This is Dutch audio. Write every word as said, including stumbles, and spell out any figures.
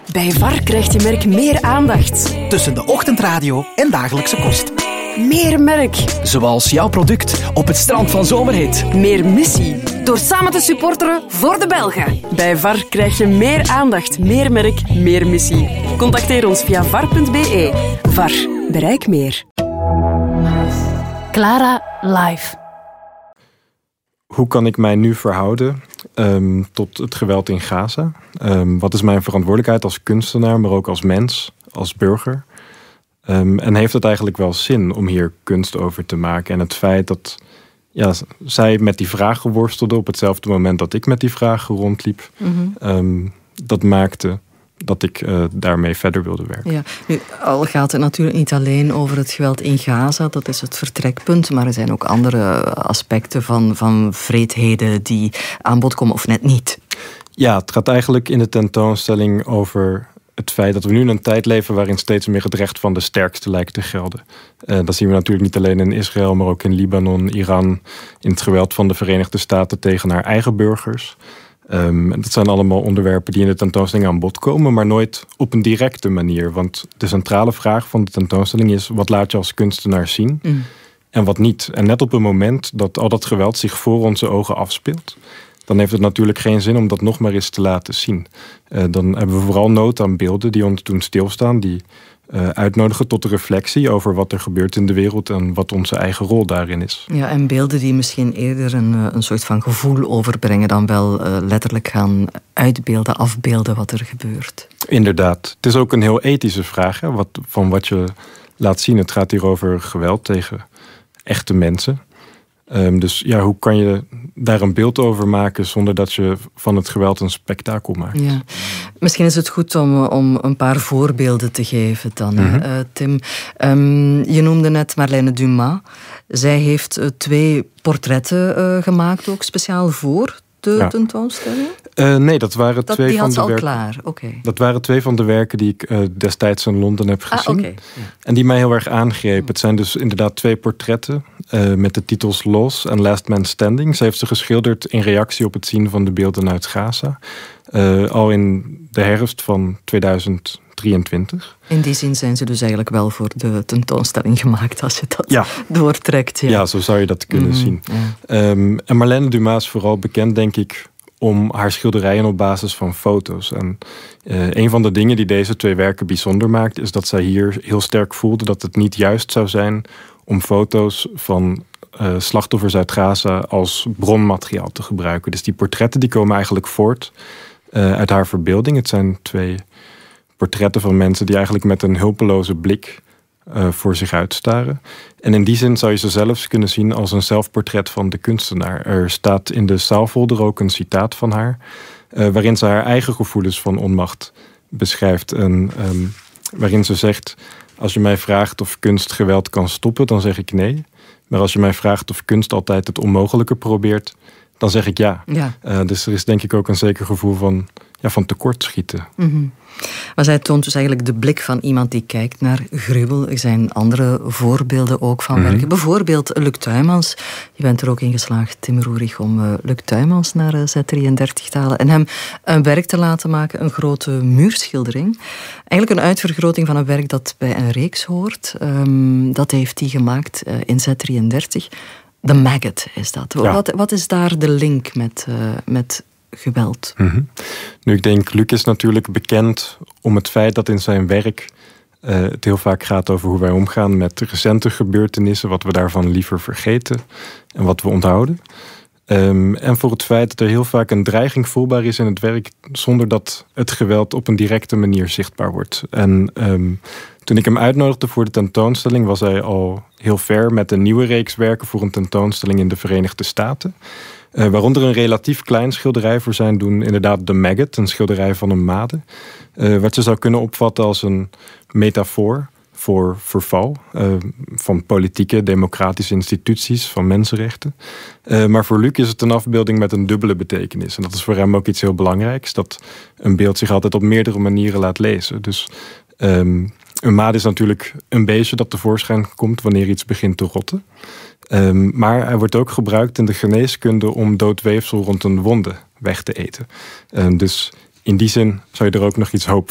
Bij V A R krijgt je merk meer aandacht. Tussen de ochtendradio en dagelijkse kost. Meer merk. Zoals jouw product op het strand van Zomerhit. Meer missie. Door samen te supporteren voor de Belgen. Bij V A R krijg je meer aandacht, meer merk, meer missie. Contacteer ons via var punt be. V A R. Bereik meer. Clara live. Hoe kan ik mij nu verhouden um, tot het geweld in Gaza? Um, wat is mijn verantwoordelijkheid als kunstenaar, maar ook als mens, als burger? Um, en heeft het eigenlijk wel zin om hier kunst over te maken? En het feit dat ja, zij met die vragen worstelde op hetzelfde moment dat ik met die vragen rondliep, mm-hmm. um, dat maakte dat ik uh, daarmee verder wilde werken. Ja, nu, al gaat het natuurlijk niet alleen over het geweld in Gaza, dat is het vertrekpunt, maar er zijn ook andere aspecten van, van vreedheden die aan bod komen, of net niet. Ja, het gaat eigenlijk in de tentoonstelling over het feit dat we nu in een tijd leven waarin steeds meer het recht van de sterkste lijkt te gelden. Uh, dat zien we natuurlijk niet alleen in Israël, maar ook in Libanon, Iran, in het geweld van de Verenigde Staten tegen haar eigen burgers. Um, dat zijn allemaal onderwerpen die in de tentoonstelling aan bod komen, maar nooit op een directe manier. Want de centrale vraag van de tentoonstelling is: wat laat je als kunstenaar zien mm. en wat niet? En net op het moment dat al dat geweld zich voor onze ogen afspeelt, dan heeft het natuurlijk geen zin om dat nog maar eens te laten zien. Uh, dan hebben we vooral nood aan beelden die ons doen stilstaan, die uh, uitnodigen tot de reflectie over wat er gebeurt in de wereld en wat onze eigen rol daarin is. Ja, en beelden die misschien eerder een, een soort van gevoel overbrengen dan wel uh, letterlijk gaan uitbeelden, afbeelden wat er gebeurt. Inderdaad. Het is ook een heel ethische vraag, hè, wat, van wat je laat zien. Het gaat hier over geweld tegen echte mensen. Um, dus ja, hoe kan je daar een beeld over maken zonder dat je van het geweld een spektakel maakt? Ja. Misschien is het goed om, om een paar voorbeelden te geven dan, mm-hmm. uh, Tim. Um, je noemde net Marlène Dumas. Zij heeft uh, twee portretten uh, gemaakt, ook speciaal voor de ja. tentoonstelling? Uh, nee, dat waren dat, twee die van had de ze al werken. klaar, oké. Okay. Dat waren twee van de werken die ik uh, destijds in Londen heb gezien. Ah, okay. ja. En die mij heel erg aangrepen. Mm. Het zijn dus inderdaad twee portretten uh, met de titels Loss en Last Man Standing. Ze heeft ze geschilderd in reactie op het zien van de beelden uit Gaza. Uh, al in de herfst van tweeduizend drieëntwintig. In die zin zijn ze dus eigenlijk wel voor de tentoonstelling gemaakt, als je dat ja. doortrekt. Ja. ja, zo zou je dat kunnen mm, zien. Ja. Um, en Marlène Dumas is vooral bekend, denk ik, om haar schilderijen op basis van foto's. En uh, een van de dingen die deze twee werken bijzonder maakt, is dat zij hier heel sterk voelde dat het niet juist zou zijn om foto's van uh, slachtoffers uit Gaza als bronmateriaal te gebruiken. Dus die portretten die komen eigenlijk voort uh, uit haar verbeelding. Het zijn twee portretten van mensen die eigenlijk met een hulpeloze blik uh, voor zich uitstaren. En in die zin zou je ze zelfs kunnen zien als een zelfportret van de kunstenaar. Er staat in de zaalfolder ook een citaat van haar, uh, waarin ze haar eigen gevoelens van onmacht beschrijft. En um, waarin ze zegt: als je mij vraagt of kunst geweld kan stoppen, dan zeg ik nee. Maar als je mij vraagt of kunst altijd het onmogelijke probeert, dan zeg ik ja. ja. Uh, dus er is denk ik ook een zeker gevoel van, ja, van tekortschieten. Mm-hmm. Maar zij toont dus eigenlijk de blik van iemand die kijkt naar gruwel. Er zijn andere voorbeelden ook van mm-hmm. werken. Bijvoorbeeld Luc Tuymans. Je bent er ook in geslaagd, Tim Roerig, om uh, Luc Tuymans naar uh, Z drieëndertig te halen en hem een werk te laten maken, een grote muurschildering. Eigenlijk een uitvergroting van een werk dat bij een reeks hoort. Um, dat heeft hij gemaakt uh, in Z drieëndertig. The Maggot is dat. Ja. Wat, wat is daar de link met, uh, met geweld? Mm-hmm. Nu, ik denk, Luc is natuurlijk bekend om het feit dat in zijn werk uh, het heel vaak gaat over hoe wij omgaan met recente gebeurtenissen, wat we daarvan liever vergeten en wat we onthouden. Um, en voor het feit dat er heel vaak een dreiging voelbaar is in het werk, zonder dat het geweld op een directe manier zichtbaar wordt. En um, toen ik hem uitnodigde voor de tentoonstelling, was hij al heel ver met een nieuwe reeks werken voor een tentoonstelling in de Verenigde Staten. Uh, waaronder een relatief klein schilderij voor zijn doen, inderdaad The Maggot, een schilderij van een made. Uh, wat je zou kunnen opvatten als een metafoor voor verval uh, van politieke, democratische instituties, van mensenrechten. Uh, maar voor Luc is het een afbeelding met een dubbele betekenis. En dat is voor hem ook iets heel belangrijks, dat een beeld zich altijd op meerdere manieren laat lezen. Dus um, een made is natuurlijk een beestje dat tevoorschijn komt wanneer iets begint te rotten. Um, maar hij wordt ook gebruikt in de geneeskunde om dood weefsel rond een wonde weg te eten. Um, dus in die zin zou je er ook nog iets hoop,